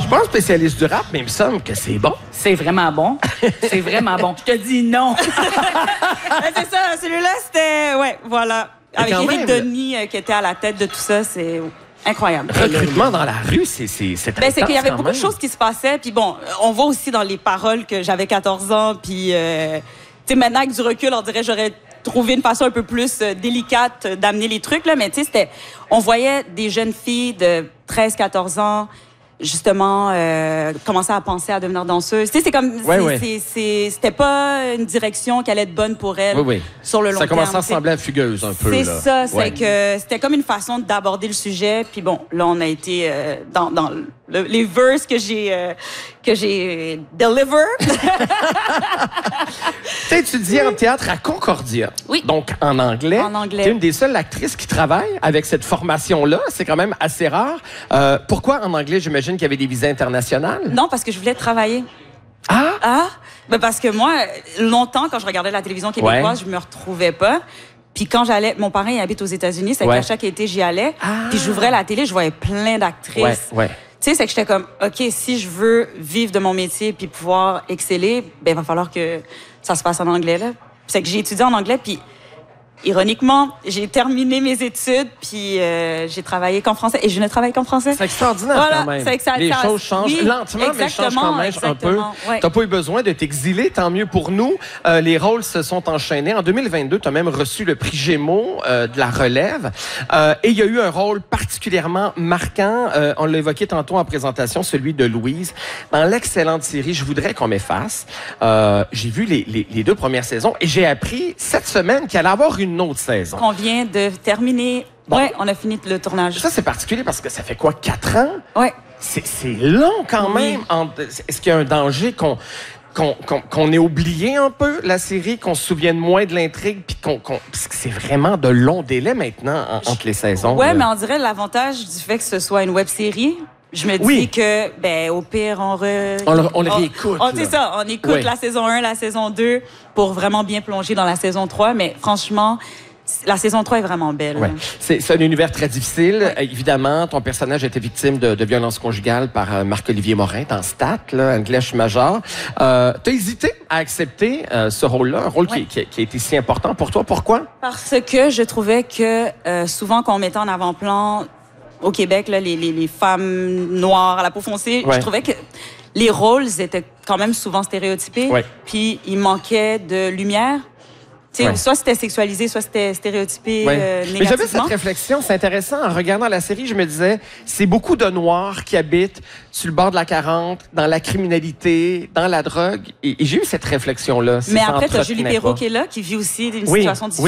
suis pas un spécialiste du rap, mais il me semble que c'est bon. C'est vraiment bon. C'est vraiment bon. Je te dis non. C'est ça, celui-là, c'était... Ouais, voilà. Avec quand Éric même, Denis qui était à la tête de tout ça, c'est incroyable. Recrutement dans la rue, c'est Ben, c'est qu'il y avait beaucoup de choses qui se passaient. Puis bon, on voit aussi dans les paroles que j'avais 14 ans. Puis, tu sais, maintenant, avec du recul, on dirait que j'aurais trouvé une façon un peu plus délicate d'amener les trucs, là. Mais tu sais, on voyait des jeunes filles de 13, 14 ans, justement, commencer à penser à devenir danseuse. Tu sais, c'est comme... C'était pas une direction qui allait être bonne pour elle sur le long terme. Ça commençait à ressembler à Fugueuse, un peu. C'est ça, c'est que c'était comme une façon d'aborder le sujet. Puis bon, là, on a été dans les verses que j'ai deliver. T'as étudié en théâtre à Concordia. Oui. Donc, en anglais. En anglais. T'es une des seules actrices qui travaille avec cette formation-là. C'est quand même assez rare. Pourquoi en anglais? J'imagine qu'il y avait des visas internationales. Non, parce que je voulais travailler. Ah? Ah? Ben parce que moi, longtemps, quand je regardais la télévision québécoise, je me retrouvais pas. Puis quand j'allais... Mon parrain, il habite aux États-Unis. C'est qu'à chaque été, j'y allais. Puis j'ouvrais la télé, je voyais plein d'actrices. Tu sais, c'est que j'étais comme, OK, si je veux vivre de mon métier puis pouvoir exceller, ben il va falloir que ça se passe en anglais, là. C'est que j'ai étudié en anglais, puis ironiquement, j'ai terminé mes études, puis j'ai travaillé qu'en français. Et je ne travaille qu'en français. C'est extraordinaire quand même. C'est que ça, les choses changent lentement, mais changent quand même un peu. Ouais. T'as pas eu besoin de t'exiler, tant mieux pour nous. Les rôles se sont enchaînés. En 2022, t'as même reçu le prix Gémeaux de la relève. Et il y a eu un rôle particulièrement marquant. On l'a évoqué tantôt en présentation, celui de Louise. Dans l'excellente série Je voudrais qu'on m'efface, j'ai vu les 2 premières saisons et j'ai appris cette semaine qu'il allait avoir une autre saison. On vient de terminer. Bon. Ouais, on a fini le tournage. Ça, c'est particulier parce que ça fait quoi, 4 ans? Ouais. C'est long quand même. Est-ce qu'il y a un danger qu'on ait oublié un peu la série, qu'on se souvienne moins de l'intrigue, puis parce que c'est vraiment de longs délais maintenant entre les saisons? Ouais, mais on dirait l'avantage du fait que ce soit une web-série. Je me dis que, ben, au pire, on le réécoute. C'est ça, on écoute la saison 1, la saison 2 pour vraiment bien plonger dans la saison 3. Mais franchement, la saison 3 est vraiment belle. Ouais. C'est un univers très difficile. Évidemment, ton personnage a été victime de violences conjugales par Marc-Olivier Morin dans Stat, là, English Major. T'as hésité à accepter ce rôle-là, un rôle qui a été si important pour toi. Pourquoi? Parce que je trouvais que souvent, quand on mettait en avant-plan au Québec, là, les femmes noires à la peau foncée, je trouvais que les rôles étaient quand même souvent stéréotypés. Puis il manquait de lumière. Soit c'était sexualisé, soit c'était stéréotypé négativement. Mais j'avais cette réflexion, c'est intéressant. En regardant la série, je me disais, c'est beaucoup de Noirs qui habitent sur le bord de la 40, dans la criminalité, dans la drogue. Et j'ai eu cette réflexion-là. Mais après, tu as Julie Perrault qui est là, qui vit aussi une situation difficile.